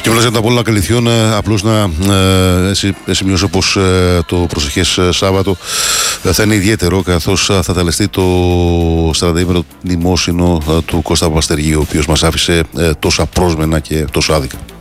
Και μιλάς για τα πολλά καλυθιών, απλώς να σημειώσω πως το προσεχές Σάββατο θα είναι ιδιαίτερο, καθώς θα τελεστεί το 40ημερο μνημόσυνο του Κώστα Παπαστεργίου, ο οποίος μας άφησε τόσα πρόσμενα και τόσο άδικα.